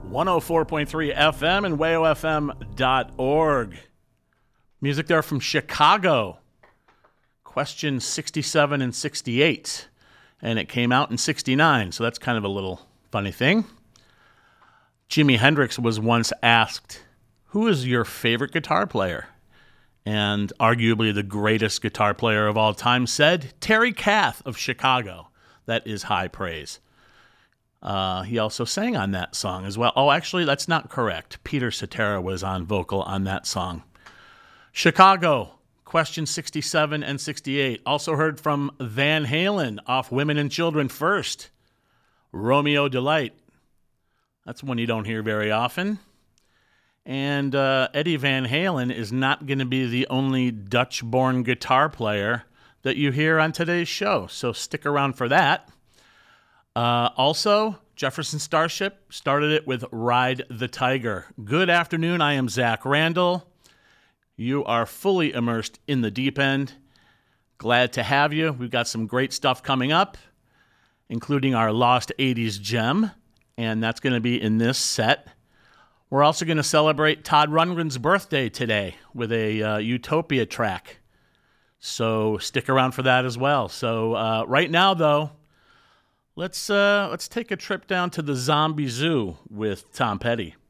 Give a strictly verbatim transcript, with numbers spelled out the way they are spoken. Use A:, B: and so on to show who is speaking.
A: one oh four point three F M and wayo f m dot org. Music there from Chicago. Question sixty-seven and sixty-eight. And it came out in sixty-nine, so that's kind of a little funny thing. Jimi Hendrix was once asked, who is your favorite guitar player? And arguably the greatest guitar player of all time said, Terry Kath of Chicago. That is high praise. Uh, he also sang on that song as well. Oh, actually, that's not correct. Peter Cetera was on vocal on that song. Chicago, question sixty-seven and sixty-eight. Also heard from Van Halen off Women and Children First. Romeo Delight. That's one you don't hear very often. And uh, Eddie Van Halen is not going to be the only Dutch-born guitar player that you hear on today's show, so stick around for that. Uh, also, Jefferson Starship started it with Ride the Tiger. Good afternoon, I am Zach Randall. You are fully immersed in the deep end. Glad to have you. We've got some great stuff coming up, including our Lost eighties Gem, and that's going to be in this set. We're also going to celebrate Todd Rundgren's birthday today with a uh, Utopia track. So stick around for that as well. So uh, right now, though, let's uh, let's take a trip down to the Zombie Zoo with Tom Petty.